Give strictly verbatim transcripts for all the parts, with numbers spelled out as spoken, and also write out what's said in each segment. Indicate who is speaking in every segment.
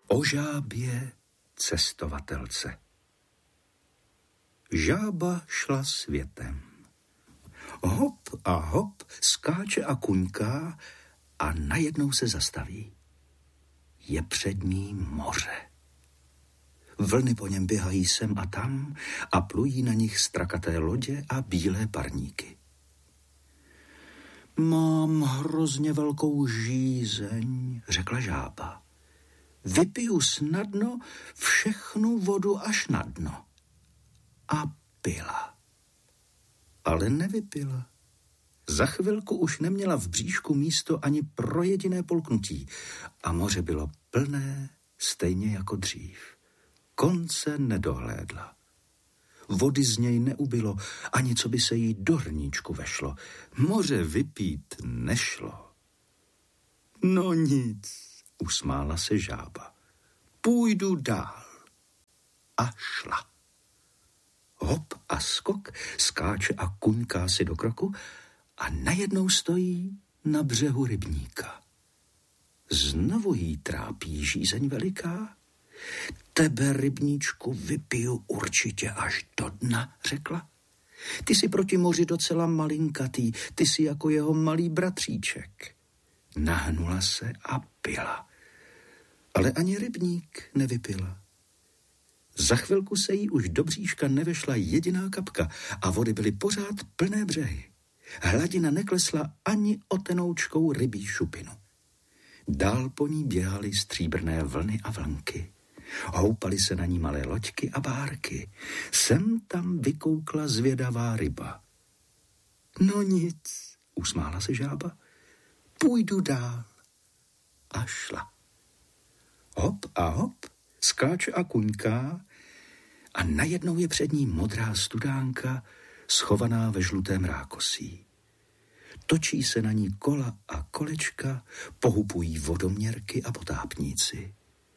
Speaker 1: O žábě cestovatelce. Žába šla světem. Hop a hop, skáče a kuňká a najednou se zastaví. Je před ní moře. Vlny po něm běhají sem a tam a plují na nich strakaté lodě a bílé parníky. Mám hrozně velkou žízeň, řekla žába. Vypiju snadno všechnu vodu až na dno. A pila. Ale nevypila. Za chvilku už neměla v bříšku místo ani pro jediné polknutí a moře bylo plné, stejně jako dřív. Konce nedohlédla. Vody z něj neubylo, ani co by se jí do hrníčku vešlo. Moře vypít nešlo. No nic, usmála se žába. Půjdu dál. A šla. Hop a skok, skáče a kuňká si do kroku a najednou stojí na břehu rybníka. Znovu jí trápí žízeň veliká. Tebe, rybníčku, vypiju určitě až do dna, řekla. Ty jsi proti moři docela malinkatý, ty jsi jako jeho malý bratříček. Nahnula se a pila. Ale ani rybník nevypila. Za chvilku se jí už do bříška nevešla jediná kapka a vody byly pořád plné břehy. Hladina neklesla ani o tenoučkou rybí šupinu. Dál po ní běhaly stříbrné vlny a vlnky. Houpaly se na ní malé loďky a bárky. Sem tam vykoukla zvědavá ryba. No nic, usmála se žába. Půjdu dál. A šla. Hop a hop, skáče a kuňká a najednou je před ní modrá studánka, schovaná ve žlutém rákosí. Točí se na ní kola a kolečka, pohupují vodoměrky a potápníci.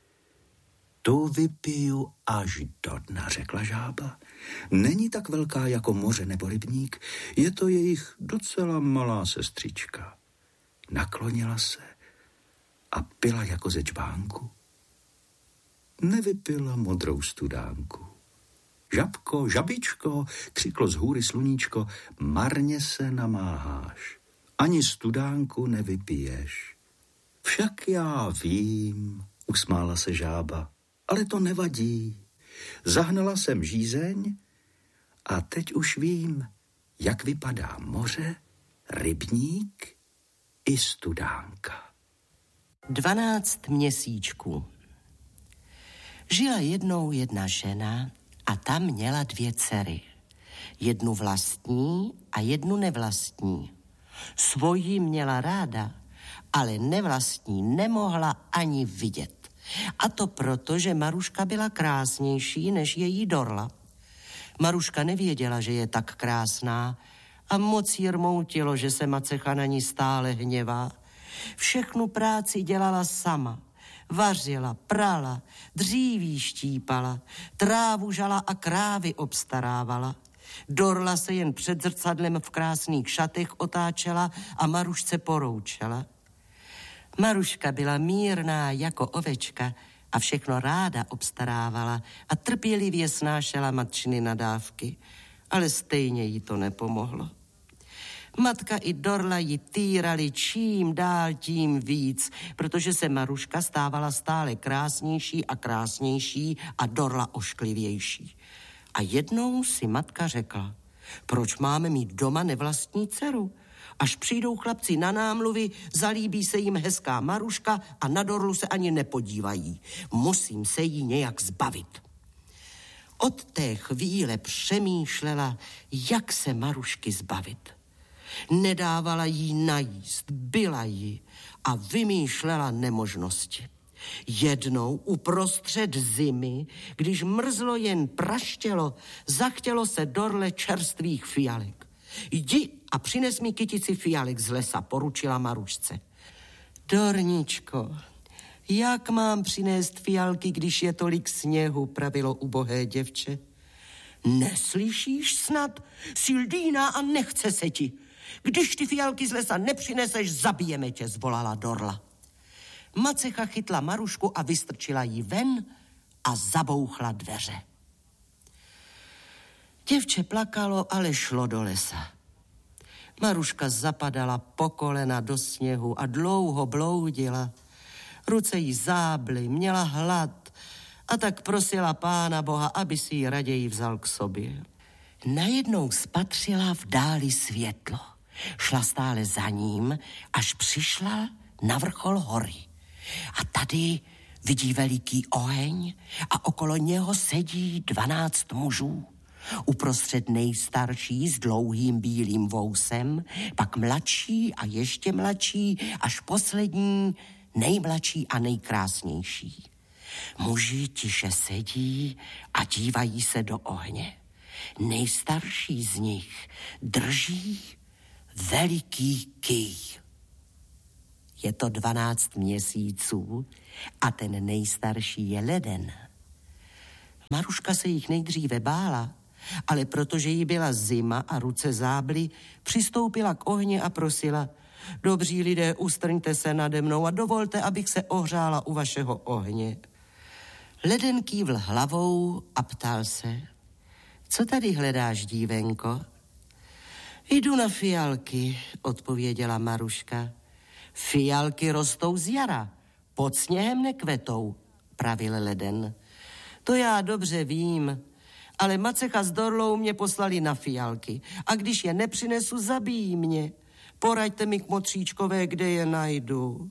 Speaker 1: Tu vypiju až do dna, řekla žába. Není tak velká jako moře nebo rybník, je to jejich docela malá sestřička. Naklonila se a pila jako ze čbánku. Nevypila modrou studánku. Žabko, žabičko, křiklo z hůry sluníčko, marně se namáháš. Ani studánku nevypiješ. Však já vím, usmála se žába, ale to nevadí. Zahnala jsem žízeň a teď už vím, jak vypadá moře, rybník i studánka.
Speaker 2: Dvanáct měsíčků. Žila jednou jedna žena a ta měla dvě dcery. Jednu vlastní a jednu nevlastní. Svoji měla ráda, ale nevlastní nemohla ani vidět. A to proto, že Maruška byla krásnější než její Dorla. Maruška nevěděla, že je tak krásná a moc jí rmoutilo, že se macecha na ní stále hněvá. Všechnu práci dělala sama. Vařila, prala, dříví štípala, trávu žala a krávy obstarávala. Dorla se jen před zrcadlem v krásných šatech otáčela a Marušce poroučela. Maruška byla mírná jako ovečka a všechno ráda obstarávala a trpělivě snášela matčiny nadávky, ale stejně jí to nepomohlo. Matka i Dorla ji týrali čím dál tím víc, protože se Maruška stávala stále krásnější a krásnější a Dorla ošklivější. A jednou si matka řekla, proč máme mít doma nevlastní dceru? Až přijdou chlapci na námluvy, zalíbí se jim hezká Maruška a na Dorlu se ani nepodívají. Musím se jí nějak zbavit. Od té chvíle přemýšlela, jak se Marušky zbavit. Nedávala jí najíst, byla jí a vymýšlela nemožnosti. Jednou uprostřed zimy, když mrzlo jen praštělo, zachtělo se Dorle čerstvých fialek. Jdi a přines mi kytici fialek z lesa, poručila Marušce. Dorničko, jak mám přinést fialky, když je tolik sněhu, pravilo ubohé děvče. Neslyšíš snad? Jsi ldíná a nechce se ti. Když ty fialky z lesa nepřineseš, zabijeme tě, zvolala Dorla. Macecha chytla Marušku a vystrčila ji ven a zabouchla dveře. Děvče plakalo, ale šlo do lesa. Maruška zapadala po kolena do sněhu a dlouho bloudila. Ruce jí zábly, měla hlad a tak prosila Pána Boha, aby si ji raději vzal k sobě. Najednou spatřila v dáli světlo. Šla stále za ním, až přišla na vrchol hory. A tady vidí veliký oheň a okolo něho sedí dvanáct mužů. Uprostřed nejstarší s dlouhým bílým vousem, pak mladší a ještě mladší, až poslední, nejmladší a nejkrásnější. Muži tiše sedí a dívají se do ohně. Nejstarší z nich drží veliký kýj. Je to dvanáct měsíců a ten nejstarší je leden. Maruška se jich nejdříve bála, ale protože jí byla zima a ruce zábly, přistoupila k ohni a prosila: dobří lidé, ustrňte se nade mnou a dovolte, abych se ohřála u vašeho ohně. Leden kývl hlavou a ptal se: co tady hledáš, dívenko? Jdu na fialky, odpověděla Maruška. Fialky rostou z jara, pod sněhem nekvetou, pravil leden. To já dobře vím, ale Macecha s Dorlou mě poslali na fialky a když je nepřinesu, zabijí mě. Poraďte mi, kmotříčkové, kde je najdu.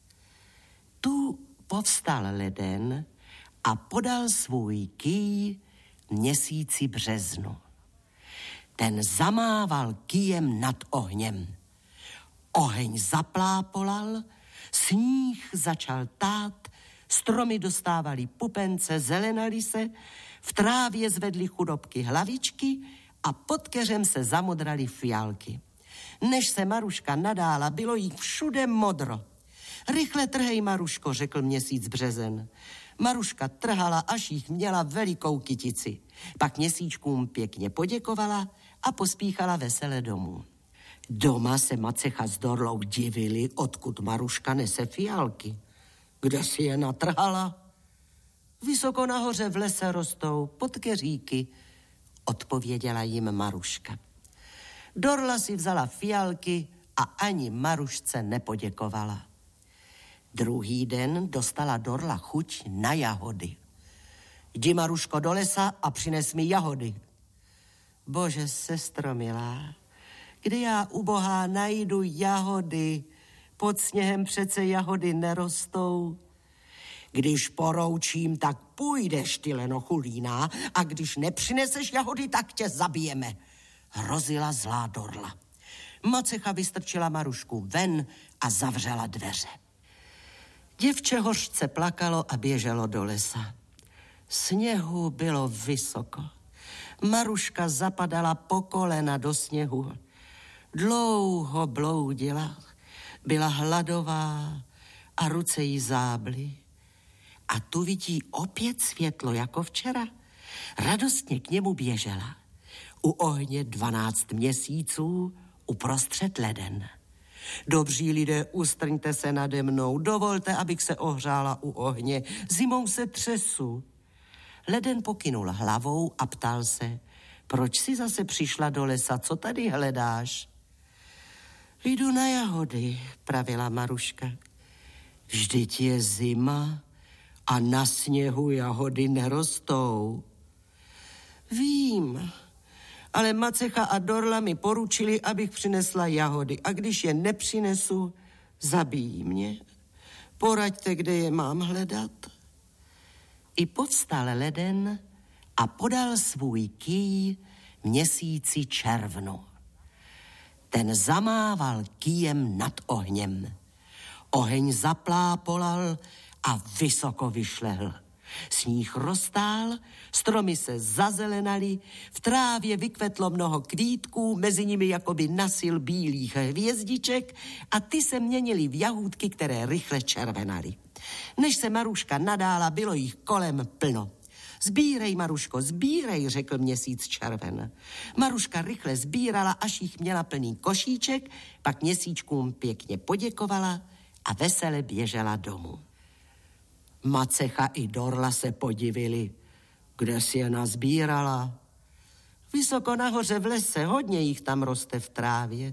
Speaker 2: Tu povstal leden a podal svůj kýj měsíci březnu. Ten zamával kýjem nad ohněm. Oheň zaplápolal, sníh začal tát, stromy dostávaly pupence, zelenaly se, v trávě zvedly chudobky hlavičky a pod keřem se zamodraly fialky. Než se Maruška nadála, bylo jí všude modro. Rychle trhej, Maruško, řekl měsíc březen. Maruška trhala, až jich měla velikou kytici. Pak měsíčkům pěkně poděkovala a pospíchala vesele domů. Doma se Macecha s Dorlou divili, odkud Maruška nese fialky. Kde si je natrhala? Vysoko nahoře v lese rostou, pod keříky, odpověděla jim Maruška. Dorla si vzala fialky a ani Marušce nepoděkovala. Druhý den dostala Dorla chuť na jahody. Jdi, Maruško, do lesa a přines mi jahody. Bože, sestro milá, kde já ubohá najdu jahody? Pod sněhem přece jahody nerostou. Když poroučím, tak půjdeš, ty lenochulíná, a když nepřineseš jahody, tak tě zabijeme, hrozila zlá Dorla. Macecha vystrčila Marušku ven a zavřela dveře. Děvče hořce plakalo a běželo do lesa. Sněhu bylo vysoko. Maruška zapadala po kolena do sněhu. Dlouho bloudila, byla hladová a ruce jí zábly. A tu vidí opět světlo jako včera. Radostně k němu běžela. U ohně dvanáct měsíců, uprostřed leden. Dobří lidé, ustrňte se nade mnou, dovolte, abych se ohřála u ohně, zimou se třesu. Leden pokynul hlavou a ptal se: proč jsi zase přišla do lesa, co tady hledáš? Jdu na jahody, pravila Maruška. Vždyť je zima a na sněhu jahody nerostou. Vím, ale Macecha a Dorla mi poručili, abych přinesla jahody a když je nepřinesu, zabijí mě. Poraďte, kde je mám hledat. I povstal leden a podal svůj kýj měsíci červnu. Ten zamával kýjem nad ohněm. Oheň zaplápolal a vysoko vyšlehl. Sníh roztál, stromy se zazelenaly, v trávě vykvetlo mnoho kvítků, mezi nimi jakoby nasil bílých hvězdiček a ty se měnily v jahůdky, které rychle červenaly. Než se Maruška nadála, bylo jich kolem plno. Sbírej, Maruško, sbírej, řekl měsíc červen. Maruška rychle sbírala, až jich měla plný košíček, pak měsíčkům pěkně poděkovala a vesele běžela domů. Macecha i Dorla se podivili, kde si je nazbírala. Vysoko nahoře v lese, hodně jich tam roste v trávě.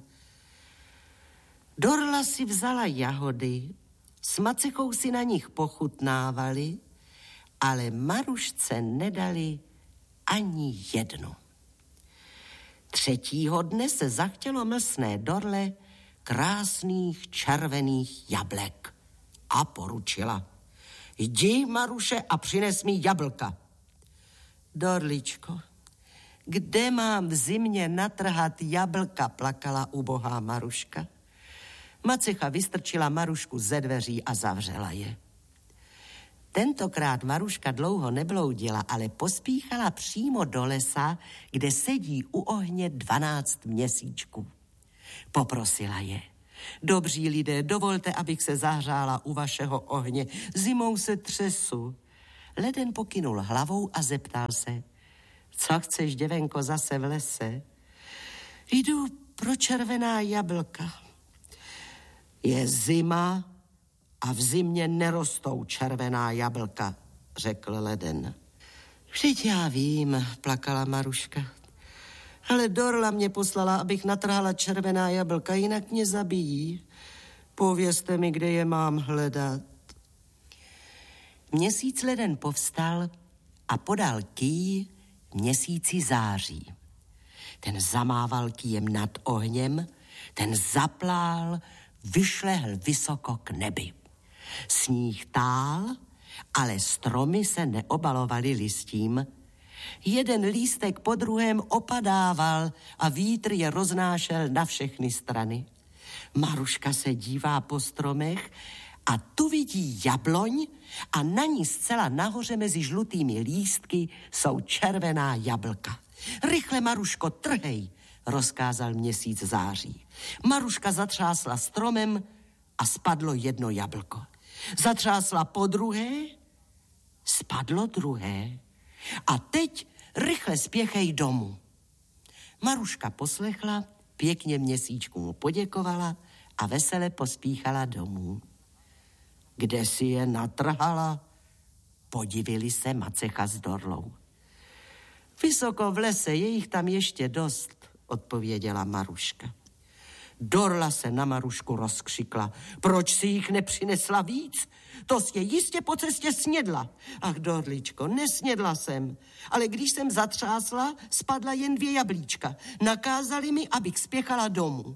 Speaker 2: Dorla si vzala jahody, s Macechou si na nich pochutnávali, ale Marušce nedali ani jednu. Třetího dne se zachtělo mlsné Dorle krásných červených jablek a poručila: jdi, Maruše, a přines mi jablka. Dorličko, kde mám v zimě natrhat jablka, plakala ubohá Maruška. Macecha vystrčila Marušku ze dveří a zavřela je. Tentokrát Maruška dlouho nebloudila, ale pospíchala přímo do lesa, kde sedí u ohně dvanáct měsíčků. Poprosila je: dobří lidé, dovolte, abych se zahřála u vašeho ohně. Zimou se třesu. Leden pokynul hlavou a zeptal se: co chceš, děvenko, zase v lese? Jdu pro červená jablka. Je zima a v zimě nerostou červená jablka, řekl Leden. Vždyť já vím, plakala Maruška. Ale Dorla mě poslala, abych natrhala červená jablka, jinak mě zabijí. Povězte mi, kde je mám hledat. Měsíc Leden povstal a podal kýj měsíci září. Ten zamával kýjem nad ohněm, ten zaplál, vyšlehl vysoko k nebi. Sníh tál, ale stromy se neobalovaly listím. Jeden lístek po druhém opadával a vítr je roznášel na všechny strany. Maruška se dívá po stromech a tu vidí jabloň a na ní zcela nahoře mezi žlutými lístky jsou červená jablka. Rychle, Maruško, trhej, rozkázal měsíc září. Maruška zatřásla stromem a spadlo jedno jablko. Zatřásla po druhé, spadlo druhé. A teď rychle spěchej domů. Maruška poslechla, pěkně měsíčku mu poděkovala a vesele pospíchala domů. Kde si je natrhala? Podivili se Macecha s Dorlou. Vysoko v lese, je jich tam ještě dost, odpověděla Maruška. Dorla se na Marušku rozkřikla. Proč si jich nepřinesla víc? To jsi je jistě po cestě snědla. Ach, Dorličko, nesnědla jsem. Ale když jsem zatřásla, spadla jen dvě jablíčka. Nakázali mi, abych spěchala domů.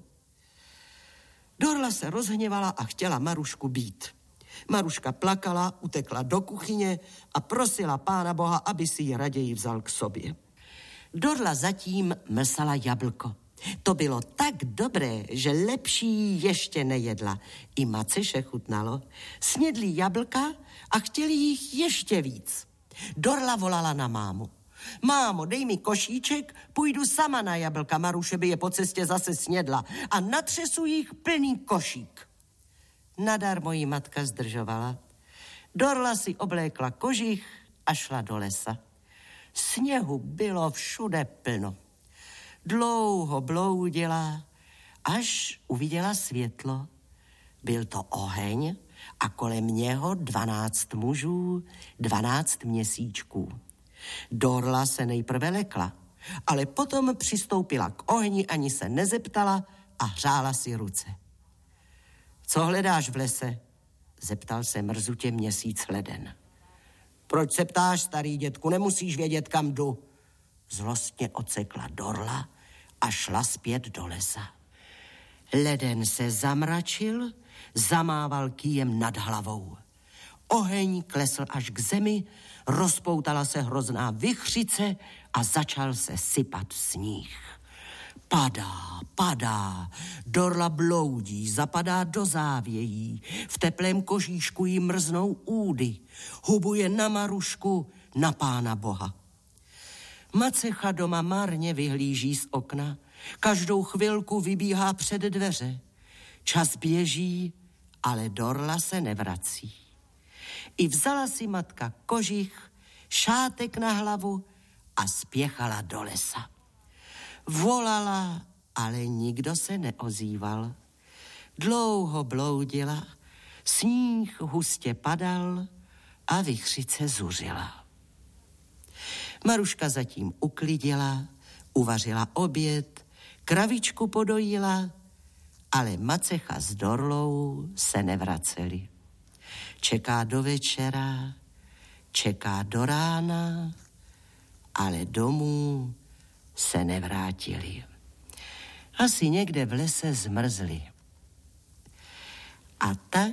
Speaker 2: Dorla se rozhněvala a chtěla Marušku být. Maruška plakala, utekla do kuchyně a prosila Pána Boha, aby si ji raději vzal k sobě. Dorla zatím mlsala jablko. To bylo tak dobré, že lepší ještě nejedla. I Maceše chutnalo. Snědli jablka a chtěli jich ještě víc. Dorla volala na mámu. Mámo, dej mi košíček, půjdu sama na jablka, Maruše by je po cestě zase snědla a natřesu jich plný košík. Nadarmo jí matka zdržovala. Dorla si oblékla kožich a šla do lesa. Sněhu bylo všude plno. Dlouho bloudila, až uviděla světlo. Byl to oheň a kolem něho dvanáct mužů, dvanáct měsíčků. Dorla se nejprve lekla, ale potom přistoupila k ohni, ani se nezeptala a hřála si ruce. Co hledáš v lese? Zeptal se mrzutě měsíc Leden. Proč se ptáš, starý dětku, nemusíš vědět, kam jdu. Zlostně odsekla Dorla a šla zpět do lesa. Leden se zamračil, zamával kýjem nad hlavou. Oheň klesl až k zemi, rozpoutala se hrozná vichřice a začal se sypat sníh. Padá, padá, Dorla bloudí, zapadá do závějí, v teplém kožíšku jí mrznou údy, hubuje na Marušku, na Pána Boha. Macecha doma marně vyhlíží z okna, každou chvilku vybíhá před dveře. Čas běží, ale Dorla se nevrací. I vzala si matka kožich, šátek na hlavu a spěchala do lesa. Volala, ale nikdo se neozýval. Dlouho bloudila, Sníh hustě padal a vichřice zuřila. Maruška zatím uklidila, uvařila oběd, kravičku podojila, ale Macecha s Dorlou se nevraceli. Čeká do večera, čeká do rána, ale domů se nevrátili. Asi někde v lese zmrzli. A tak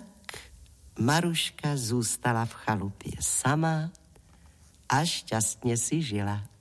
Speaker 2: Maruška zůstala v chalupě sama a šťastně si žila.